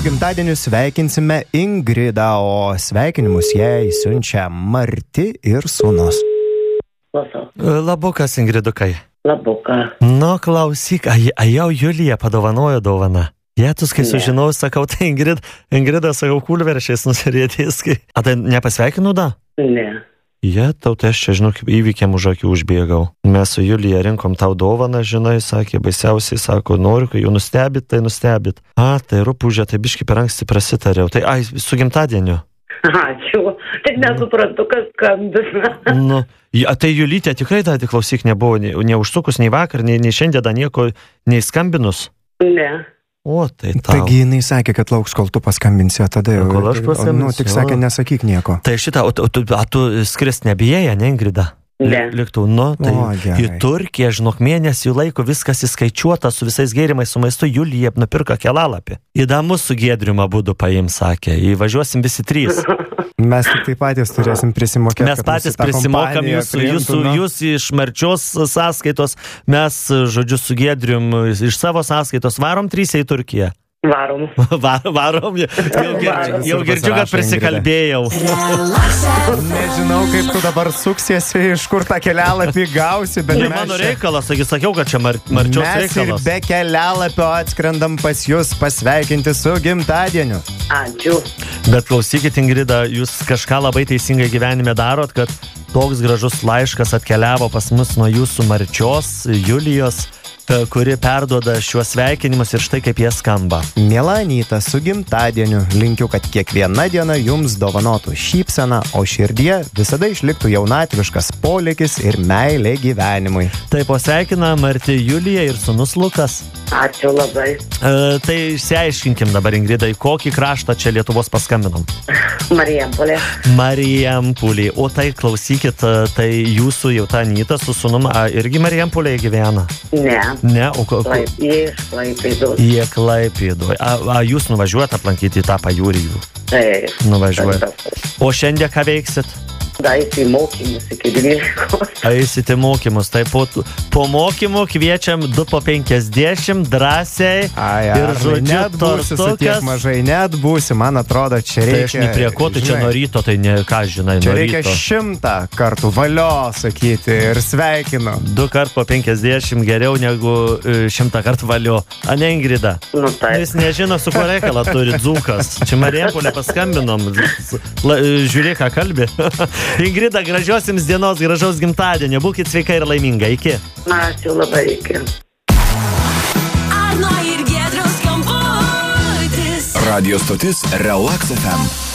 gimtadieniu sveikinsime Ingridą, o sveikinimus jai siunčia Marti ir sūnus. Labukas, Ingridukai. Labuka. Nu, klausyk, jau Julija padovanojo dovaną. Jėtus, kai sužinau, sakau, tai Ingrida, sakau, kulveršiais nusirėtės. A, tai nepasveikinu, da? Ne. Tau tai aš čia, žinau, kaip įvykiam už akių užbėgau. Mes su Julija rinkom tau dovaną, žinai, sakė, baisiausiai, sako, noriu, kai jau nustebit, tai nustebit. A, tai rupūžė, tai biški per anksti prasitariau. Tai, su gimtadieniu. Ačiū. Tik nesuprantu, kas skambina. Nu, tai Julytė tikrai da, klausyk, nebuvo neužsukus nei vakar, nei šiandien nieko, nei skambinus? Ne. O, tai tau. Taigi jinai sakė, kad lauks, kol tu paskambinsi, o tada jau... Kol aš paskambinsiu. Nu, tik sakė, nesakyk nieko. Tai šitą, tu skrist nebijai, ne, Ingrida? Ne. Liktų, tai į Turkiją, žinok, mėnesių laiko viskas įskaičiuota su visais gėrimais, su maistu, Julija nupirko kelalapį. Įdomu su Giedrium abudu paims, sakė, įvažiuosim visi trys. Mes tik taip patys turėsim prisimokėti. Mes patys prisimokam jūs iš Marčios sąskaitos, mes, žodžiu, su Giedrium iš savo sąskaitos varom 3 į Turkiją. Varom. Varom. Jau girdžiu, kad prisikalbėjau. Nežinau, kaip tu dabar suksiesi, iš kur tą kelialapį gausi, bet tai mano reikalas, sakiau, kad čia Marčios reikalas. Mes ir be kelialapio atskrendam pas jūs pasveikinti su gimtadieniu. Ačiū. Bet klausykit, Ingrida, jūs kažką labai teisingai gyvenime darot, kad toks gražus laiškas atkeliavo pas mus nuo jūsų Marčios, Julijos, kuri perduoda šiuos sveikinimus ir štai kaip jie skamba. Miela Anyta, su gimtadieniu linkiu, kad kiekviena diena jums dovanotų šypseną, o širdie visada išliktų jaunatviškas polėkis ir meilė gyvenimui. Tai pasveikina Marti Julija ir sūnus Lukas. Ačiū labai. Tai išsiaiškinkim dabar, Ingrida, į kokį kraštą čia Lietuvos paskambinom? Marijampolė. Marijampolė. O tai klausykit, tai jūsų jau ta Anyta su sūnum irgi Marijampolėje gyvena? Ne, o jie Klaipėdos. Jie Klaipėdoj. Jūs nuvažiuojat aplankyti tą pajūrį jų? Taip. Nuvažiuojat. O šiandien ką veiksit? Eisi mokymus iki 12. Eisite mokymus. Tai po mokymų kviečiam 2 po 50 drąsiai. Ir žodžiu, net būsi su tiek mažai, net būsi, man atrodo, čia reikia... Tai aš ne prie ko, tai čia nuo ryto, tai ne ką žinai, čia nuo reikia ryto. 100 kartų valio sakyti ir sveikinu. 2 kart po 50 geriau negu 100 kartų valio. A ne, Ingrida? Nu, taip. Jis nežino, su kuo reikalą turi dzūkas. Čia Marijampolė paskambinom. Žiūrėk, ką kalbė. Ingrida, gražios jums dienos, gražaus gimtadienio. Būkit sveika ir laiminga. Iki. Ačiū labai, iki. Arno ir Giedriaus skambutis. Radio stotis Relax FM.